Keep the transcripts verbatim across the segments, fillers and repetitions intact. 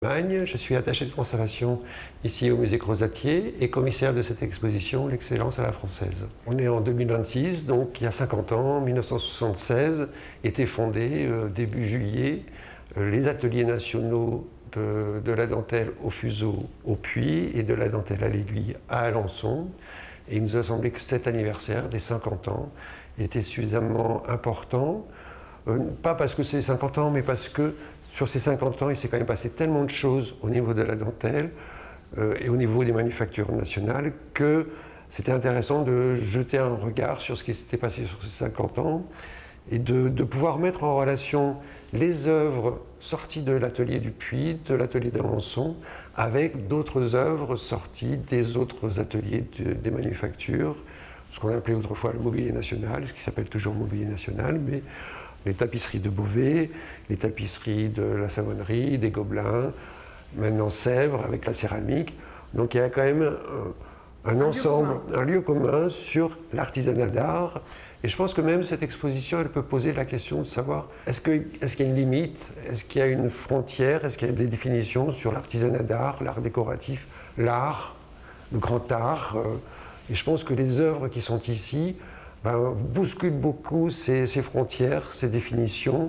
Je suis attaché de conservation ici au musée Crozatier et commissaire de cette exposition L'excellence à la française. On est en deux mille vingt-six, donc il y a cinquante ans, mille neuf cent soixante-seize, étaient fondés euh, début juillet euh, les ateliers nationaux de, de la dentelle au fuseau au puits et de la dentelle à l'aiguille à Alençon. Et il nous a semblé que cet anniversaire des cinquante ans était suffisamment important, euh, pas parce que c'est cinquante ans, mais parce que sur ces cinquante ans, il s'est quand même passé tellement de choses au niveau de la dentelle euh, et au niveau des manufactures nationales que c'était intéressant de jeter un regard sur ce qui s'était passé sur ces cinquante ans et de, de pouvoir mettre en relation les œuvres sorties de l'atelier du Puy, de l'atelier d'Alençon, avec d'autres œuvres sorties des autres ateliers de, des manufactures, ce qu'on appelait autrefois le mobilier national, ce qui s'appelle toujours mobilier national, mais les tapisseries de Beauvais, les tapisseries de la savonnerie, des Gobelins, maintenant Sèvres avec la céramique. Donc il y a quand même un, un, un ensemble, lieu un lieu commun sur l'artisanat d'art. Et je pense que même cette exposition, elle peut poser la question de savoir est-ce que, est-ce qu'il y a une limite, est-ce qu'il y a une frontière, est-ce qu'il y a des définitions sur l'artisanat d'art, l'art décoratif, l'art, le grand art. Et je pense que les œuvres qui sont ici Ben, bouscule beaucoup ces, ces frontières, ces définitions.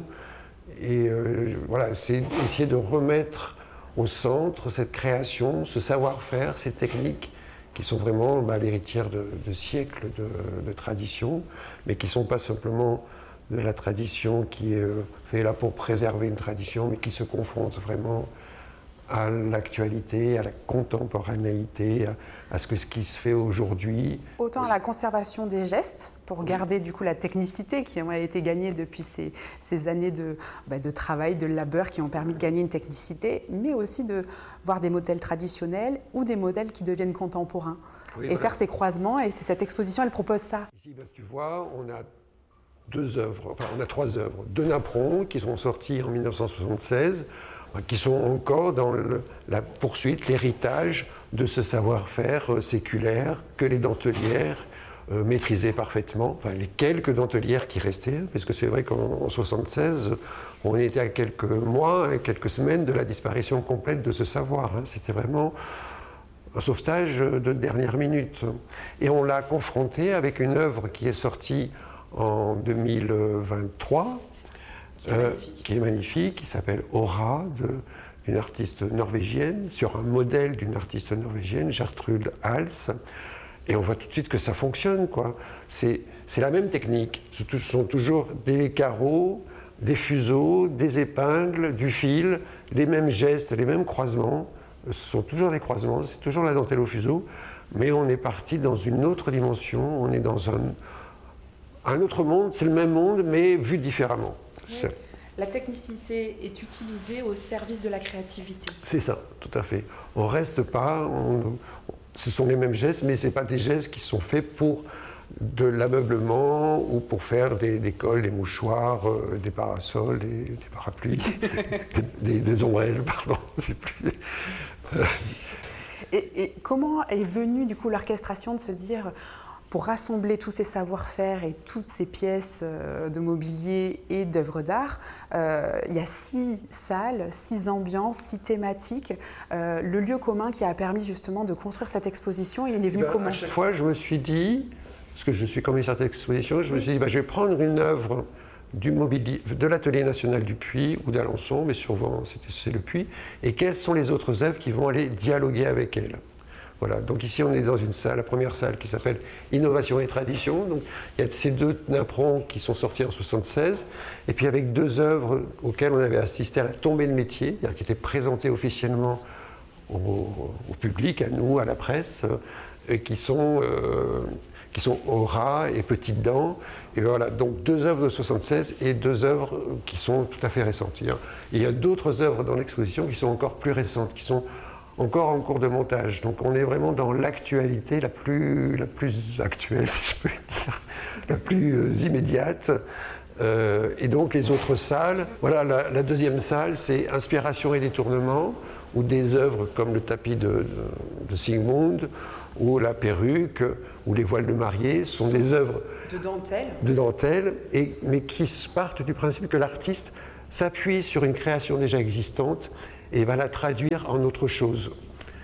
Et euh, voilà, c'est essayer de remettre au centre cette création, ce savoir-faire, ces techniques qui sont vraiment bah, l'héritière de, de siècles de, de tradition, mais qui ne sont pas simplement de la tradition qui est euh, fait là pour préserver une tradition, mais qui se confronte vraiment à l'actualité, à la contemporanéité, à, à ce, que, ce qui se fait aujourd'hui. Autant à la conservation des gestes, pour garder du coup la technicité qui a été gagnée depuis ces, ces années de, bah, de travail, de labeur qui ont permis de gagner une technicité, mais aussi de voir des modèles traditionnels ou des modèles qui deviennent contemporains. Oui, et voilà. Faire ces croisements, et c'est cette exposition, elle propose ça. Ici, ben, tu vois, on a deux œuvres, enfin on a trois œuvres, deux napperons qui sont sortis en mille neuf cent soixante-seize, qui sont encore dans le, la poursuite, l'héritage de ce savoir-faire euh, séculaire que les dentelières euh, maîtrisaient parfaitement, enfin les quelques dentelières qui restaient, parce que c'est vrai qu'en soixante-seize, on était à quelques mois, hein, quelques semaines de la disparition complète de ce savoir. Hein. C'était vraiment un sauvetage de dernière minute. Et on l'a confronté avec une œuvre qui est sortie en deux mille vingt-trois, Qui est, euh, qui est magnifique, qui s'appelle Aura, d'une artiste norvégienne, sur un modèle d'une artiste norvégienne, Gertrude Hals. Et on voit tout de suite que ça fonctionne, quoi. C'est, c'est la même technique. Ce sont toujours des carreaux, des fuseaux, des épingles, du fil, les mêmes gestes, les mêmes croisements. Ce sont toujours des croisements, c'est toujours la dentelle au fuseau, mais on est parti dans une autre dimension, on est dans un, un autre monde, c'est le même monde, mais vu différemment. Oui. La technicité est utilisée au service de la créativité. C'est ça, tout à fait. On ne reste pas, on, ce sont les mêmes gestes, mais ce n'est pas des gestes qui sont faits pour de l'ameublement ou pour faire des, des cols, des mouchoirs, euh, des parasols, des, des parapluies, des, des, des ombrelles, pardon. C'est plus... et, et comment est venue du coup l'orchestration de se dire... pour rassembler tous ces savoir-faire et toutes ces pièces de mobilier et d'œuvres d'art, euh, il y a six salles, six ambiances, six thématiques. Euh, le lieu commun qui a permis justement de construire cette exposition, il est venu ben, comment ? À chaque fois, je me suis dit, parce que je suis commissaire d'exposition, je me suis dit, ben, je vais prendre une œuvre du mobilier, de l'atelier national du Puy ou d'Alençon, mais souvent c'est le Puy, et quelles sont les autres œuvres qui vont aller dialoguer avec elle. Voilà, donc ici on est dans une salle, la première salle qui s'appelle Innovation et Tradition. Donc il y a ces deux napperons qui sont sortis en soixante-seize, et puis avec deux œuvres auxquelles on avait assisté à la tombée de métier, c'est-à-dire qui étaient présentées officiellement au, au public, à nous, à la presse, et qui sont, euh, qui sont Aura et Petites Dents. Et voilà, donc deux œuvres de soixante-seize et deux œuvres qui sont tout à fait récentes. Il y a, il y a d'autres œuvres dans l'exposition qui sont encore plus récentes, qui sont encore en cours de montage. Donc on est vraiment dans l'actualité la plus, la plus actuelle, si je peux dire, la plus euh, immédiate. Euh, et donc les autres salles, voilà, la, la deuxième salle, c'est Inspiration et détournement, où des œuvres comme le tapis de, de, de Sigmund, ou la perruque, ou les voiles de mariée, sont des œuvres de dentelle, de dentelle et, mais qui partent du principe que l'artiste s'appuie sur une création déjà existante et va la traduire en autre chose.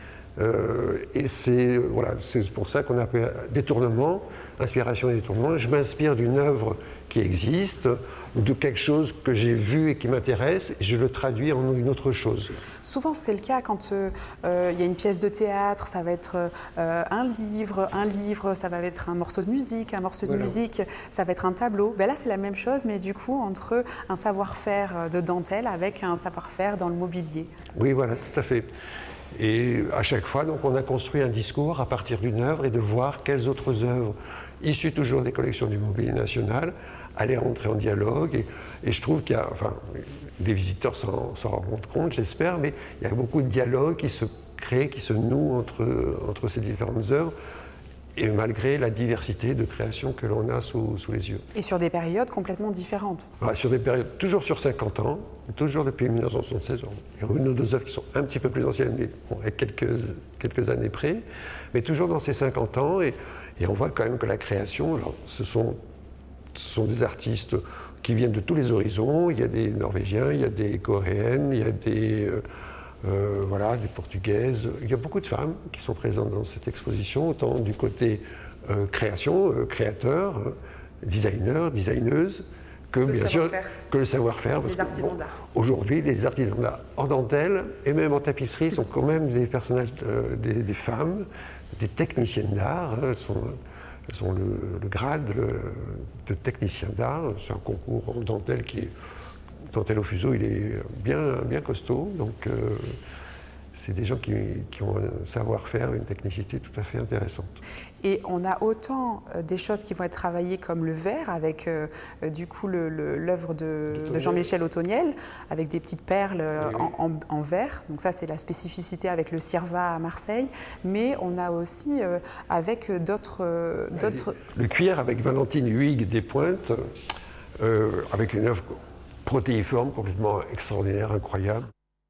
Euh, et c'est voilà, c'est pour ça qu'on appelle détournement, inspiration et détournement. Je m'inspire d'une œuvre qui existe, de quelque chose que j'ai vu et qui m'intéresse, et je le traduis en une autre chose. Souvent, c'est le cas quand euh, euh, il y a une pièce de théâtre, ça va être euh, un livre, un livre, ça va être un morceau de musique, un morceau de Voilà. musique, ça va être un tableau. Ben là, c'est la même chose, mais du coup, entre un savoir-faire de dentelle avec un savoir-faire dans le mobilier. Oui, voilà, tout à fait. Et à chaque fois, donc, on a construit un discours à partir d'une œuvre et de voir quelles autres œuvres, issues toujours des collections du Mobilier National, allaient rentrer en dialogue. Et, et je trouve qu'il y a, enfin, les visiteurs s'en, s'en rendent compte, j'espère, mais il y a beaucoup de dialogues qui se créent, qui se nouent entre, entre ces différentes œuvres, et malgré la diversité de créations que l'on a sous, sous les yeux. Et sur des périodes complètement différentes. Ah, sur des périodes, toujours sur cinquante ans, toujours depuis mille neuf cent soixante-seize. Il y a une ou deux œuvres qui sont un petit peu plus anciennes, mais bon, avec quelques, quelques années près, mais toujours dans ces cinquante ans, et, et on voit quand même que la création, alors, ce, sont, ce sont des artistes qui viennent de tous les horizons. Il y a des Norvégiens, il y a des Coréennes, il y a des... Euh, Euh, voilà, des Portugaises. Il y a beaucoup de femmes qui sont présentes dans cette exposition, autant du côté euh, création, euh, créateur, euh, designer, designeuse, que le bien sûr que le savoir-faire. Les artisans bon, d'art. Aujourd'hui, les artisans d'art en dentelle et même en tapisserie sont quand même des personnages, euh, des, des femmes, des techniciennes d'art. Hein, elles sont, elles ont le, le grade le, de technicien d'art. C'est un concours en dentelle qui est dentelle au fuseau, il est bien, bien costaud, donc euh, c'est des gens qui, qui ont un savoir-faire, une technicité tout à fait intéressante. Et on a autant euh, des choses qui vont être travaillées comme le verre, avec euh, euh, du coup le, le, l'œuvre de, de Jean-Michel Ottoniel, avec des petites perles oui, oui. En, en, en verre. Donc ça, c'est la spécificité avec le Cirva à Marseille. Mais on a aussi euh, avec d'autres, euh, d'autres... Le cuir avec Valentine Huyghe des Pointes, euh, avec une œuvre protéiforme, complètement extraordinaire, incroyable.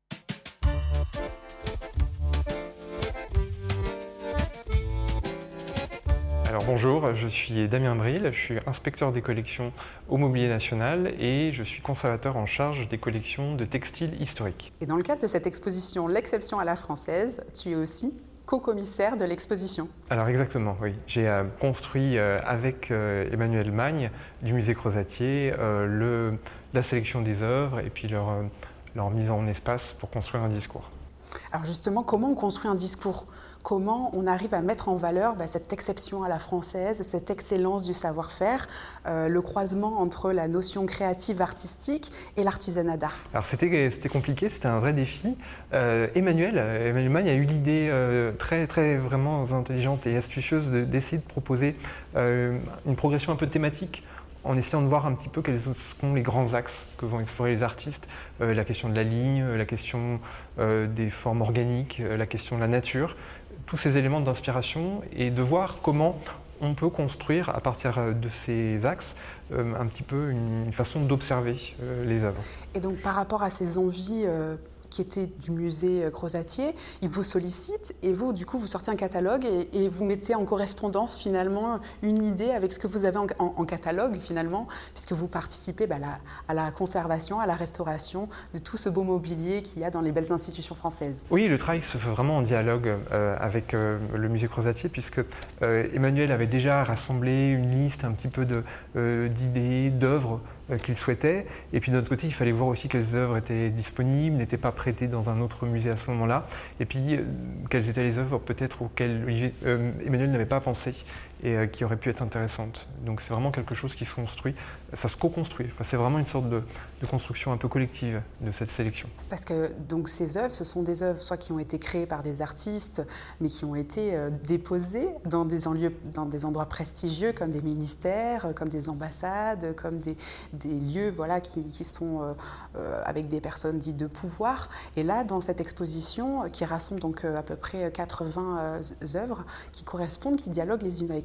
Alors bonjour, je suis Damien Bril, je suis inspecteur des collections au Mobilier National et je suis conservateur en charge des collections de textiles historiques. Et dans le cadre de cette exposition L'exception à la française, tu es aussi co-commissaire de l'exposition. Alors exactement, oui. J'ai euh, construit euh, avec euh, Emmanuel Magne du musée Crozatier euh, le, la sélection des œuvres et puis leur, euh, leur mise en espace pour construire un discours. Alors justement, comment on construit un discours ? Comment on arrive à mettre en valeur bah, cette exception à la française, cette excellence du savoir-faire, euh, le croisement entre la notion créative artistique et l'artisanat d'art? Alors c'était, c'était compliqué, c'était un vrai défi. Euh, Emmanuel, Emmanuel Magne a eu l'idée euh, très, très vraiment intelligente et astucieuse de, d'essayer de proposer euh, une progression un peu thématique, en essayant de voir un petit peu quels sont les grands axes que vont explorer les artistes. Euh, la question de la ligne, la question euh, des formes organiques, la question de la nature, tous ces éléments d'inspiration, et de voir comment on peut construire à partir de ces axes euh, un petit peu une, une façon d'observer euh, les œuvres. Et donc par rapport à ces envies euh... qui était du musée Crozatier, ils vous sollicitent et vous, du coup, vous sortez un catalogue et, et vous mettez en correspondance finalement une idée avec ce que vous avez en, en, en catalogue finalement, puisque vous participez bah, la, à la conservation, à la restauration de tout ce beau mobilier qu'il y a dans les belles institutions françaises. Oui, le travail se fait vraiment en dialogue euh, avec euh, le musée Crozatier, puisque euh, Emmanuel avait déjà rassemblé une liste un petit peu de, euh, d'idées, d'œuvres qu'il souhaitait. Et puis de notre côté, il fallait voir aussi quelles œuvres étaient disponibles, n'étaient pas prêtées dans un autre musée à ce moment-là. Et puis euh, quelles étaient les œuvres peut-être auxquelles Olivier, euh, Emmanuel n'avait pas pensé et euh, qui auraient pu être intéressantes. Donc c'est vraiment quelque chose qui se construit, ça se co-construit. Enfin, c'est vraiment une sorte de, de construction un peu collective de cette sélection. Parce que donc, ces œuvres, ce sont des œuvres soit qui ont été créées par des artistes, mais qui ont été euh, déposées dans des, en lieu, dans des endroits prestigieux comme des ministères, comme des ambassades, comme des, des lieux voilà, qui, qui sont euh, euh, avec des personnes dites de pouvoir. Et là, dans cette exposition, qui rassemble donc euh, à peu près quatre-vingts euh, œuvres qui correspondent, qui dialoguent les unes avec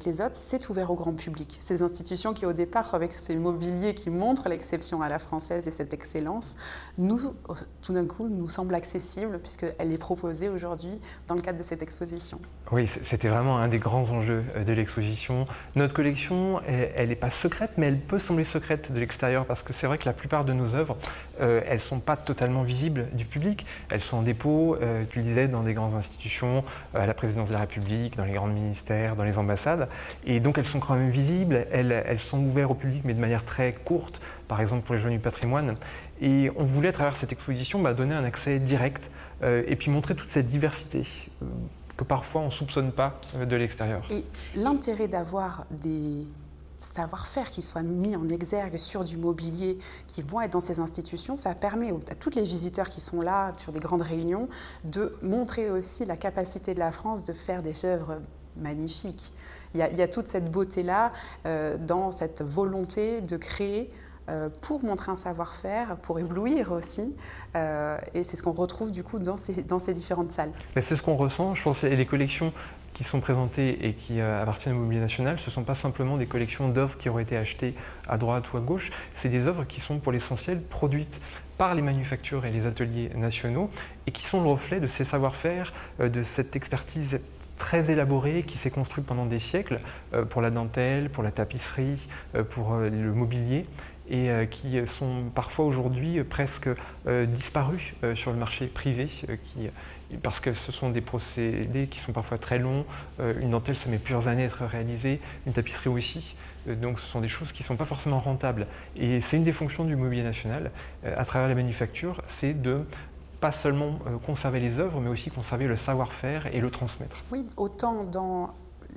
avec les autres, c'est ouvert au grand public. Ces institutions qui, au départ, avec ces mobiliers qui montrent l'exception à la française et cette excellence, nous, tout d'un coup, nous semble accessible puisqu'elle est proposée aujourd'hui dans le cadre de cette exposition. Oui, c'était vraiment un des grands enjeux de l'exposition. Notre collection, elle n'est pas secrète, mais elle peut sembler secrète de l'extérieur parce que c'est vrai que la plupart de nos œuvres, euh, elles ne sont pas totalement visibles du public. Elles sont en dépôt, euh, tu le disais, dans des grandes institutions, euh, à la présidence de la République, dans les grands ministères, dans les ambassades. Et donc elles sont quand même visibles, elles, elles sont ouvertes au public, mais de manière très courte, par exemple pour les Journées du patrimoine. Et on voulait, à travers cette exposition, bah, donner un accès direct euh, et puis montrer toute cette diversité euh, que parfois on ne soupçonne pas de l'extérieur. Et l'intérêt d'avoir des savoir-faire qui soient mis en exergue sur du mobilier qui vont être dans ces institutions, ça permet à tous les visiteurs qui sont là sur des grandes réunions de montrer aussi la capacité de la France de faire des œuvres magnifiques. Il y a, il y a toute cette beauté-là euh, dans cette volonté de créer euh, pour montrer un savoir-faire, pour éblouir aussi. Euh, et c'est ce qu'on retrouve du coup dans ces, dans ces différentes salles. Mais c'est ce qu'on ressent, je pense, et les collections qui sont présentées et qui euh, appartiennent au Mobilier National, ce ne sont pas simplement des collections d'œuvres qui auraient été achetées à droite ou à gauche, c'est des œuvres qui sont pour l'essentiel produites par les manufactures et les ateliers nationaux et qui sont le reflet de ces savoir-faire, euh, de cette expertise très élaborée qui s'est construite pendant des siècles euh, pour la dentelle, pour la tapisserie, euh, pour euh, le mobilier et euh, qui sont parfois aujourd'hui euh, presque euh, disparus euh, sur le marché privé euh, qui, parce que ce sont des procédés qui sont parfois très longs. Euh, une dentelle, ça met plusieurs années à être réalisée, une tapisserie aussi. Euh, donc ce sont des choses qui ne sont pas forcément rentables. Et c'est une des fonctions du Mobilier National, euh, à travers les manufactures, c'est de pas seulement euh, conserver les œuvres, mais aussi conserver le savoir-faire et le transmettre. Oui, autant dans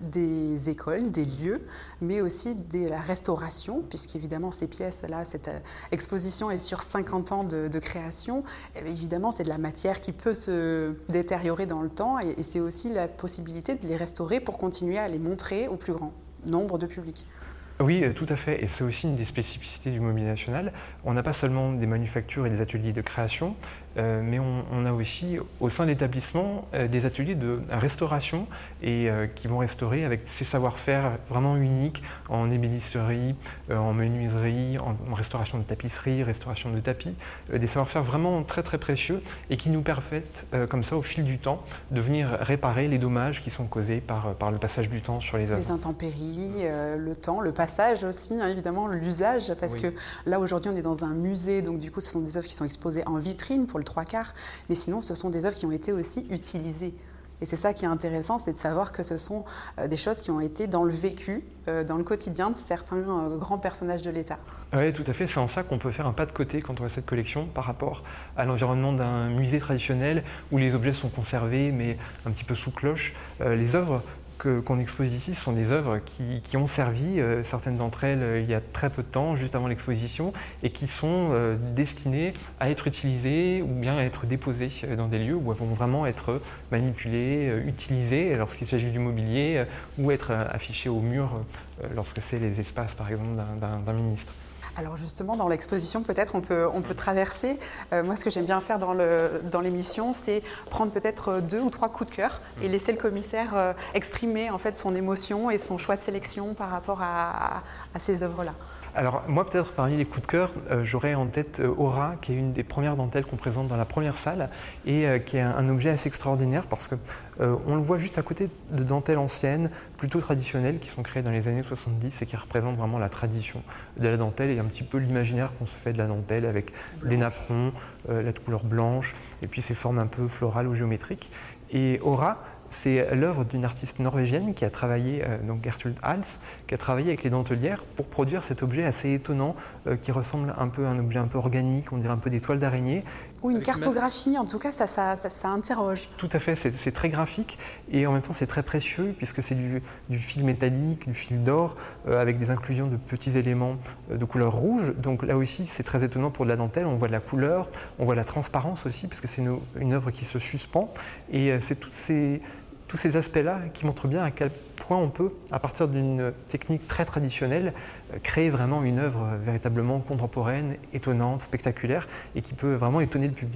des écoles, des lieux, mais aussi de la restauration, puisqu'évidemment ces pièces-là, cette exposition est sur cinquante ans de, de création, et évidemment c'est de la matière qui peut se détériorer dans le temps, et, et c'est aussi la possibilité de les restaurer pour continuer à les montrer au plus grand nombre de publics. Oui, tout à fait, et c'est aussi une des spécificités du Mobilier National. On n'a pas seulement des manufactures et des ateliers de création, euh, mais on, on a aussi au sein de l'établissement euh, des ateliers de restauration et euh, qui vont restaurer avec ces savoir-faire vraiment uniques en ébénisterie, euh, en menuiserie, en, en restauration de tapisserie, restauration de tapis, euh, des savoir-faire vraiment très très précieux et qui nous permettent euh, comme ça au fil du temps de venir réparer les dommages qui sont causés par, par le passage du temps sur les œuvres. Les intempéries, euh, le temps, le passage aussi, hein, évidemment, l'usage, parce oui. que là aujourd'hui on est dans un musée, donc du coup ce sont des œuvres qui sont exposées en vitrine pour le trois quarts, mais sinon ce sont des œuvres qui ont été aussi utilisées. Et c'est ça qui est intéressant, c'est de savoir que ce sont euh, des choses qui ont été dans le vécu, euh, dans le quotidien de certains euh, grands personnages de l'État. Oui, tout à fait. C'est en ça qu'on peut faire un pas de côté quand on a cette collection par rapport à l'environnement d'un musée traditionnel où les objets sont conservés mais un petit peu sous cloche. Euh, les œuvres Que, qu'on expose ici, ce sont des œuvres qui, qui ont servi, euh, certaines d'entre elles, euh, il y a très peu de temps, juste avant l'exposition, et qui sont euh, destinées à être utilisées ou bien à être déposées euh, dans des lieux où elles vont vraiment être manipulées, euh, utilisées lorsqu'il s'agit du mobilier, euh, ou être euh, affichées au mur euh, lorsque c'est les espaces, par exemple, d'un, d'un, d'un ministre. Alors justement, dans l'exposition, peut-être on peut, on peut traverser. Euh, moi, ce que j'aime bien faire dans, le, dans l'émission, c'est prendre peut-être deux ou trois coups de cœur et laisser le commissaire euh, exprimer en fait son émotion et son choix de sélection par rapport à, à, à ces œuvres-là. Alors moi peut-être parmi les coups de cœur, euh, j'aurais en tête euh, Aura, qui est une des premières dentelles qu'on présente dans la première salle et euh, qui est un, un objet assez extraordinaire parce qu'on euh, le voit juste à côté de dentelles anciennes, plutôt traditionnelles, qui sont créées dans les années soixante-dix et qui représentent vraiment la tradition de la dentelle et un petit peu l'imaginaire qu'on se fait de la dentelle avec blanche. Des napperons, euh, la couleur blanche et puis ces formes un peu florales ou géométriques. Et Aura, c'est l'œuvre d'une artiste norvégienne qui a travaillé, euh, donc Gertrude Hals, qui a travaillé avec les dentelières pour produire cet objet assez étonnant euh, qui ressemble un peu à un objet un peu organique, on dirait un peu des toiles d'araignée. Ou une cartographie, en tout cas, ça, ça, ça, ça interroge. Tout à fait, c'est, c'est très graphique et en même temps c'est très précieux puisque c'est du, du fil métallique, du fil d'or, euh, avec des inclusions de petits éléments euh, de couleur rouge. Donc là aussi c'est très étonnant pour de la dentelle, on voit de la couleur, on voit la transparence aussi parce que c'est une, une œuvre qui se suspend et euh, c'est toutes ces... tous ces aspects-là qui montrent bien à quel point on peut, à partir d'une technique très traditionnelle, créer vraiment une œuvre véritablement contemporaine, étonnante, spectaculaire et qui peut vraiment étonner le public.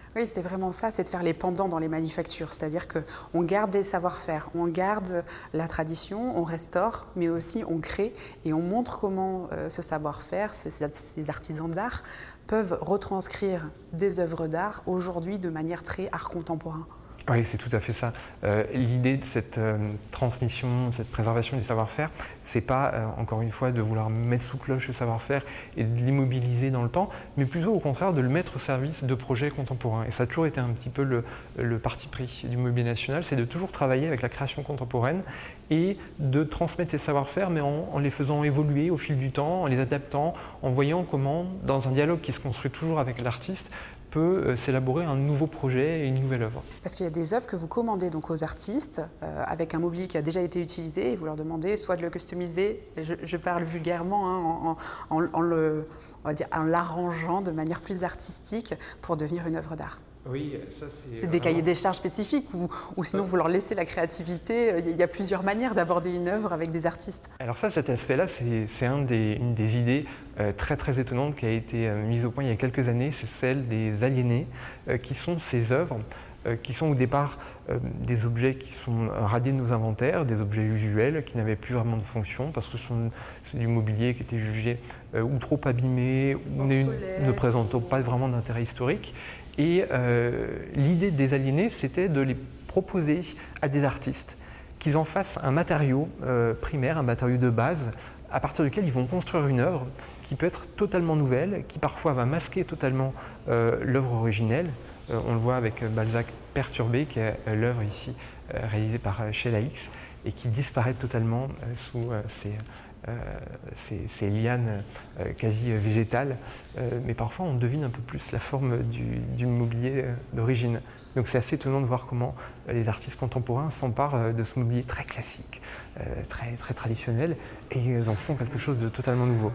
Oui, c'est vraiment ça, c'est de faire les pendants dans les manufactures. C'est-à-dire qu'on garde des savoir-faire, on garde la tradition, on restaure, mais aussi on crée et on montre comment euh, ce savoir-faire, ces, ces artisans d'art, peuvent retranscrire des œuvres d'art aujourd'hui de manière très art contemporain. Oui, c'est tout à fait ça. Euh, l'idée de cette euh, transmission, cette préservation du savoir-faire, c'est pas, euh, encore une fois, de vouloir mettre sous cloche le savoir-faire et de l'immobiliser dans le temps, mais plutôt au contraire de le mettre au service de projets contemporains. Et ça a toujours été un petit peu le, le parti pris du Mobilier National, c'est de toujours travailler avec la création contemporaine et de transmettre ces savoir-faire, mais en, en les faisant évoluer au fil du temps, en les adaptant, en voyant comment, dans un dialogue qui se construit toujours avec l'artiste, peut s'élaborer un nouveau projet et une nouvelle œuvre. Parce qu'il y a des œuvres que vous commandez donc aux artistes euh, avec un mobilier qui a déjà été utilisé et vous leur demandez soit de le customiser, je, je parle vulgairement, hein, en, en, en, le, on va dire, en l'arrangeant de manière plus artistique pour devenir une œuvre d'art. Oui, ça c'est... C'est des cahiers des charges spécifiques ou, ou sinon vous leur laissez la créativité. Il y a plusieurs manières d'aborder une œuvre avec des artistes. Alors ça, cet aspect-là, c'est, c'est un des, une des idées euh, très très étonnantes qui a été euh, mise au point il y a quelques années, c'est celle des aliénés, euh, qui sont ces œuvres euh, qui sont au départ euh, des objets qui sont radiés de nos inventaires, des objets usuels qui n'avaient plus vraiment de fonction parce que ce sont, c'est du mobilier qui était jugé euh, ou trop abîmé ou ne, ne présentant pas vraiment d'intérêt historique. Et euh, l'idée des aliénés, c'était de les proposer à des artistes, qu'ils en fassent un matériau euh, primaire, un matériau de base, à partir duquel ils vont construire une œuvre qui peut être totalement nouvelle, qui parfois va masquer totalement euh, l'œuvre originelle. Euh, on le voit avec Balzac Perturbé, qui est euh, l'œuvre ici euh, réalisée par euh, Sheila Hicks, et qui disparaît totalement euh, sous euh, ces... Euh, ces, ces lianes euh, quasi végétales, euh, mais parfois on devine un peu plus la forme du, du mobilier euh, d'origine. Donc c'est assez étonnant de voir comment euh, les artistes contemporains s'emparent euh, de ce mobilier très classique, euh, très, très traditionnel, et ils en font quelque chose de totalement nouveau.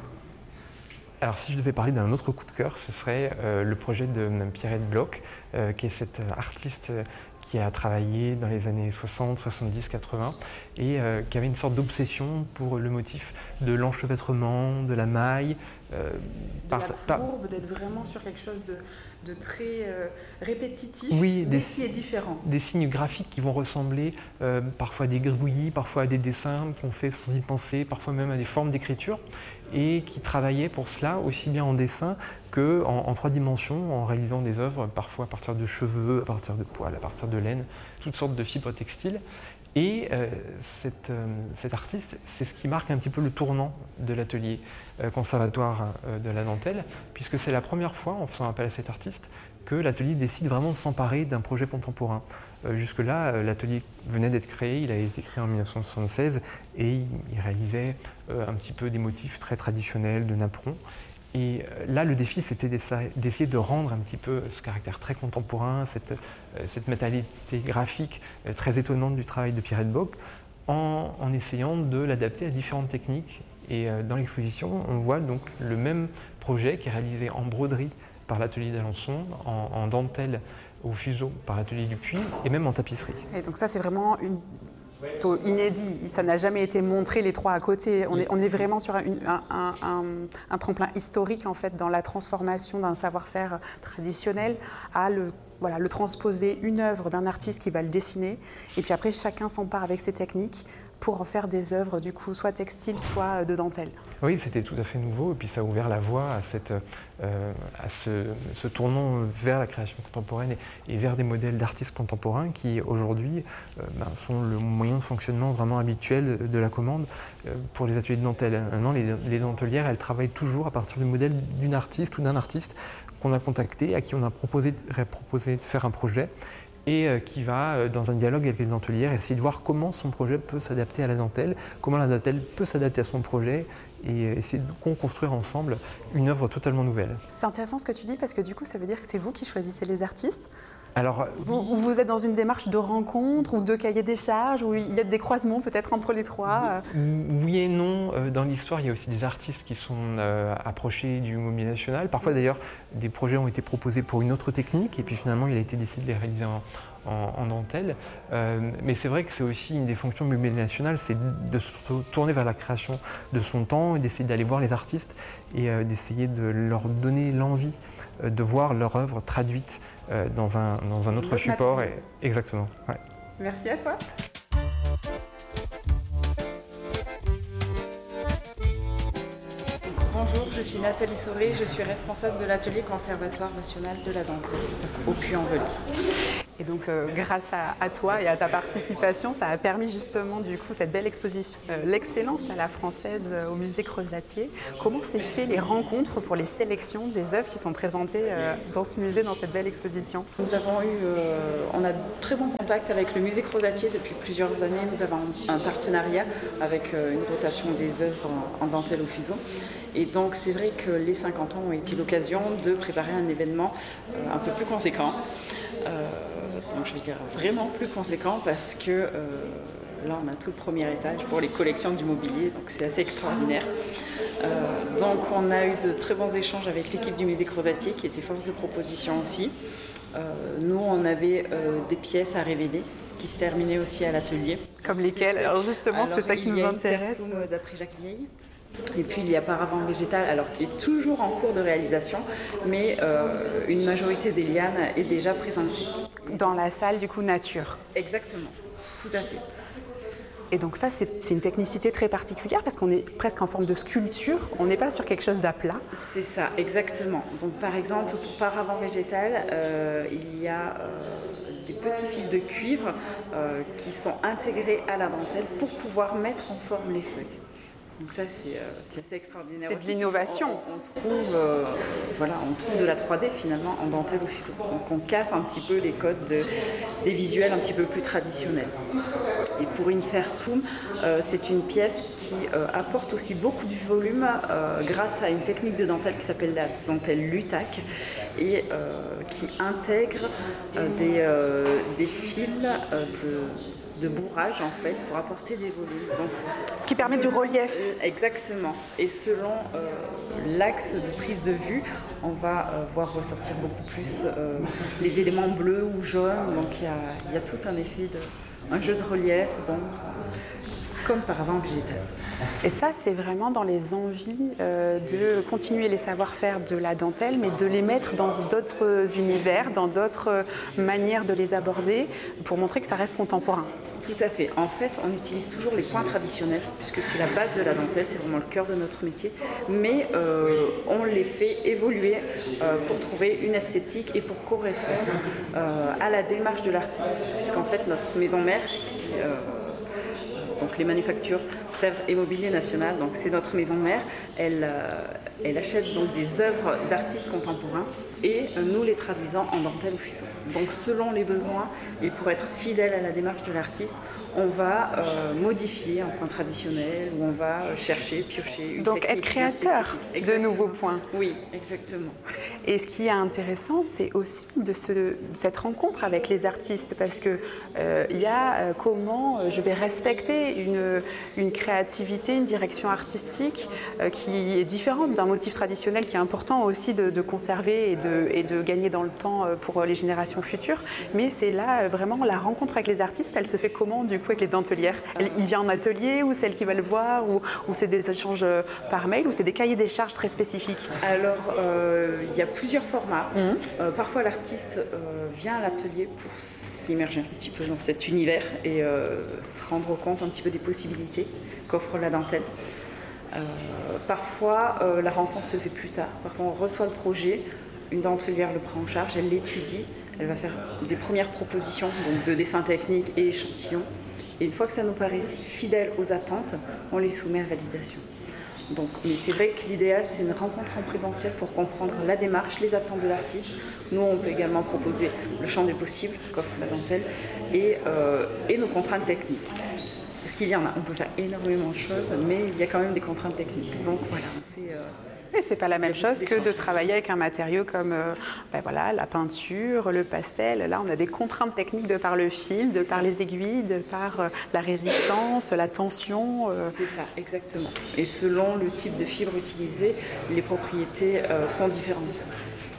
Alors si je devais parler d'un autre coup de cœur, ce serait euh, le projet de Pierrette Bloch, euh, qui est cette artiste euh, qui a travaillé dans les années soixante, soixante-dix, quatre-vingts et euh, qui avait une sorte d'obsession pour le motif de l'enchevêtrement, de la maille. Euh, de par, la courbe, par... d'être vraiment sur quelque chose de, de très euh, répétitif, oui, mais des, qui est différent. Des signes graphiques qui vont ressembler euh, parfois à des gribouillis, parfois à des dessins qu'on fait sans y penser, parfois même à des formes d'écriture, et qui travaillaient pour cela aussi bien en dessin qu'en en trois dimensions, en réalisant des œuvres parfois à partir de cheveux, à partir de poils, à partir de laine, toutes sortes de fibres textiles. Et euh, cette, euh, cet artiste, c'est ce qui marque un petit peu le tournant de l'atelier euh, conservatoire euh, de la dentelle, puisque c'est la première fois, en faisant appel à cet artiste, que l'atelier décide vraiment de s'emparer d'un projet contemporain. Euh, jusque-là, euh, l'atelier venait d'être créé, il a été créé en mille neuf cent soixante-seize et il, il réalisait euh, un petit peu des motifs très traditionnels de napperon. Et là, le défi, c'était d'essayer de rendre un petit peu ce caractère très contemporain, cette, cette matérialité graphique très étonnante du travail de Pierrette Bloch, en, en essayant de l'adapter à différentes techniques. Et dans l'exposition, on voit donc le même projet qui est réalisé en broderie par l'atelier d'Alençon, en, en dentelle au fuseau par l'atelier du Puy, et même en tapisserie. Et donc ça, c'est vraiment une... inédit, ça n'a jamais été montré les trois à côté. On est, on est vraiment sur une, un, un, un, un tremplin historique en fait dans la transformation d'un savoir-faire traditionnel à le, voilà, le transposer une œuvre d'un artiste qui va le dessiner et puis après chacun s'empare avec ses techniques pour en faire des œuvres du coup soit textiles soit de dentelle. Oui, c'était tout à fait nouveau et puis ça a ouvert la voie à, cette, euh, à ce, ce tournant vers la création contemporaine et, et vers des modèles d'artistes contemporains qui aujourd'hui euh, ben, sont le moyen de fonctionnement vraiment habituel de la commande euh, pour les ateliers de dentelle. Maintenant, les, les dentelières, elles travaillent toujours à partir du modèle d'une artiste ou d'un artiste qu'on a contacté, à qui on a proposé, proposé de faire un projet, et qui va, dans un dialogue avec les dentelières, essayer de voir comment son projet peut s'adapter à la dentelle, comment la dentelle peut s'adapter à son projet, et essayer de construire ensemble une œuvre totalement nouvelle. C'est intéressant ce que tu dis, parce que du coup, ça veut dire que c'est vous qui choisissez les artistes. Alors, vous, oui. vous êtes dans une démarche de rencontre ou de cahier des charges, où il y a des croisements peut-être entre les trois? Oui et non. Dans l'histoire, il y a aussi des artistes qui sont euh, approchés du Mobilier National. Parfois d'ailleurs, des projets ont été proposés pour une autre technique et puis finalement, il a été décidé de les réaliser en, en, en dentelle. Euh, mais c'est vrai que c'est aussi une des fonctions du Mobilier National, c'est de se tourner vers la création de son temps et d'essayer d'aller voir les artistes et euh, d'essayer de leur donner l'envie euh, de voir leur œuvre traduite euh, dans, un, dans un autre Le support. matériel. Et, exactement. Ouais. Merci à toi. Bonjour, je suis Nathalie Sauré, je suis responsable de l'atelier Conservatoire national de la dentelle au Puy-en-Velay. Et donc, euh, grâce à, à toi et à ta participation, ça a permis justement du coup cette belle exposition, euh, l'excellence à la française euh, au musée Crozatier. Comment s'est fait les rencontres pour les sélections des œuvres qui sont présentées euh, dans ce musée, dans cette belle exposition? Nous avons eu, euh, on a de très bons contacts avec le musée Crozatier depuis plusieurs années. Nous avons un partenariat avec euh, une rotation des œuvres en, en dentelle au fuseau. Et donc c'est vrai que les cinquante ans ont été l'occasion de préparer un événement euh, un peu plus conséquent. Euh, donc je vais dire vraiment plus conséquent parce que euh, là on a tout le premier étage pour les collections du mobilier, donc c'est assez extraordinaire. Euh, donc on a eu de très bons échanges avec l'équipe du musée Crozatier qui était force de proposition aussi. Euh, nous on avait euh, des pièces à révéler qui se terminaient aussi à l'atelier. Comme lesquelles? Alors justement, c'est ça qui nous intéresse. Il y a une d'après Jacques Vieille. Et puis il y a Paravent végétal, alors qui est toujours en cours de réalisation, mais euh, une majorité des lianes est déjà présentée. Dans la salle du coup nature. Exactement, tout à fait. Et donc ça, c'est c'est une technicité très particulière parce qu'on est presque en forme de sculpture, on n'est pas sur quelque chose d'aplat. C'est ça, exactement. Donc par exemple, pour Paravent végétal, euh, il y a euh, des petits fils de cuivre euh, qui sont intégrés à la dentelle pour pouvoir mettre en forme les feuilles. Donc ça, c'est euh, assez extraordinaire. C'est de l'innovation. On, on, trouve, euh, voilà, on trouve de la trois D finalement en dentelle au fuseau. Donc on casse un petit peu les codes de, des visuels un petit peu plus traditionnels. Et pour Incertum, euh, c'est une pièce qui euh, apporte aussi beaucoup de volume euh, grâce à une technique de dentelle qui s'appelle la dentelle Lutac et euh, qui intègre euh, des, euh, des fils euh, de... de bourrage en fait pour apporter des volumes. Donc, ce qui permet du relief. Exactement. Et selon euh, l'axe de prise de vue, on va euh, voir ressortir beaucoup plus euh, les éléments bleus ou jaunes. Donc il y a, y a tout un effet de un jeu de relief, d'ombre, comme Paravent végétal. Et ça, c'est vraiment dans les envies euh, de continuer les savoir-faire de la dentelle, mais de les mettre dans d'autres univers, dans d'autres manières de les aborder, pour montrer que ça reste contemporain. Tout à fait. En fait, on utilise toujours les points traditionnels, puisque c'est la base de la dentelle, c'est vraiment le cœur de notre métier, mais euh, on les fait évoluer euh, pour trouver une esthétique et pour correspondre euh, à la démarche de l'artiste, puisqu'en fait, notre maison mère, qui, euh, donc les manufactures Sèvres et Mobilier National, donc c'est notre maison mère, elle, euh, elle achète donc des œuvres d'artistes contemporains et euh, nous les traduisons en dentelle au fuseau. Donc selon les besoins et pour être fidèle à la démarche de l'artiste, on va euh, modifier un point traditionnel ou on va chercher, piocher une donc être créateur de nouveaux points. Oui, exactement. Et ce qui est intéressant, c'est aussi de, ce, de cette rencontre avec les artistes, parce que euh, il y a euh, comment euh, je vais respecter une, une créativité, une direction artistique euh, qui est différente d'un motif traditionnel, qui est important aussi de, de conserver et de, et de gagner dans le temps pour les générations futures. Mais c'est là vraiment la rencontre avec les artistes, elle se fait comment du coup avec les dentelières? Elle, il vient en atelier ou c'est elle qui va le voir, ou, ou c'est des échanges par mail, ou c'est des cahiers des charges très spécifiques? Alors euh, il y a plusieurs formats. Mmh. Euh, parfois l'artiste euh, vient à l'atelier pour s'immerger un petit peu dans cet univers et euh, se rendre compte un petit peu des possibilités qu'offre la dentelle. Euh, parfois euh, la rencontre se fait plus tard. Parfois on reçoit le projet, une dentelière le prend en charge, elle l'étudie, elle va faire des premières propositions donc de dessin technique et échantillons. Et une fois que ça nous paraît fidèle aux attentes, on les soumet à validation. Donc, mais c'est vrai que l'idéal, c'est une rencontre en présentiel pour comprendre la démarche, les attentes de l'artiste. Nous, on peut également proposer le champ des possibles qu'offre la dentelle et, euh, et nos contraintes techniques. Parce qu'il y en a, on peut faire énormément de choses, mais il y a quand même des contraintes techniques. Donc voilà, on fait... Euh, Et c'est pas la même chose que de travailler avec un matériau comme euh, ben voilà, la peinture, le pastel. Là, on a des contraintes techniques de par le fil, de par les aiguilles, de par euh, la résistance, la tension. Euh. C'est ça, exactement. Et selon le type de fibre utilisée, les propriétés euh, sont différentes.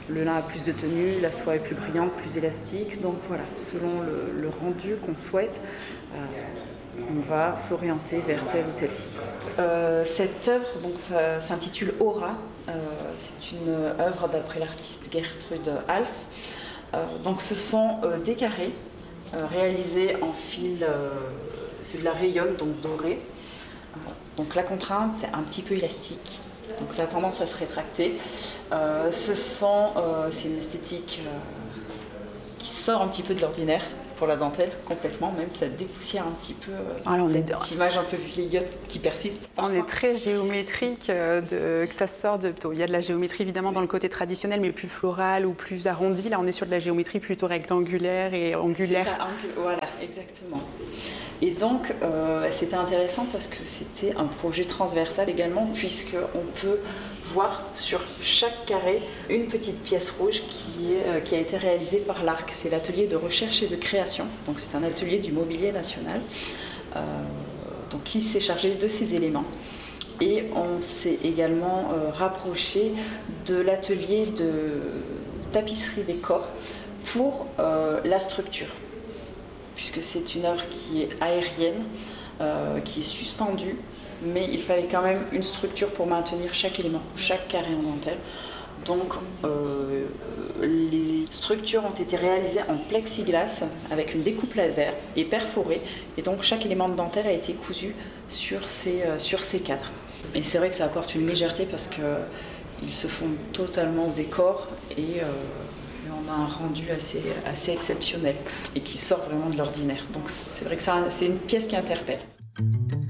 Le lin a plus de tenue, la soie est plus brillante, plus élastique. Donc voilà, selon le, le rendu qu'on souhaite, euh, on va s'orienter vers telle ou telle fille. Euh, cette œuvre donc, ça, s'intitule Aura. Euh, c'est une œuvre d'après l'artiste Gertrude Hals. Euh, donc ce sont euh, des carrés euh, réalisés en fil, euh, c'est de la rayonne, donc dorée. Euh, donc la contrainte, c'est un petit peu élastique. Donc ça a tendance à se rétracter. Euh, ce sont, euh, c'est une esthétique euh, qui sort un petit peu de l'ordinaire pour la dentelle, complètement, même ça dépoussière un petit peu euh, Alors, on cette est... image un peu vieillotte qui persiste. On est très géométrique, euh, de, que ça sort de... Il y a de la géométrie évidemment dans le côté traditionnel, mais plus floral ou plus arrondi. Là, on est sur de la géométrie plutôt rectangulaire et angulaire. Ça, angul... Voilà, exactement. Et donc, euh, c'était intéressant parce que c'était un projet transversal également, puisqu'on peut voir sur chaque carré une petite pièce rouge qui, est, euh, qui a été réalisée par l'A R C. C'est l'atelier de recherche et de création, donc c'est un atelier du mobilier national, euh, donc qui s'est chargé de ces éléments. Et on s'est également euh, rapproché de l'atelier de tapisserie décor pour euh, la structure, puisque c'est une œuvre qui est aérienne, euh, qui est suspendue, mais il fallait quand même une structure pour maintenir chaque élément, chaque carré en dentelle. Donc euh, les structures ont été réalisées en plexiglas avec une découpe laser et perforée, et donc chaque élément de dentelle a été cousu sur ces, euh, sur ces cadres. Et c'est vrai que ça apporte une légèreté parce qu'ils se font totalement au décor et euh, on a un rendu assez, assez exceptionnel et qui sort vraiment de l'ordinaire. Donc c'est vrai que c'est une pièce qui interpelle.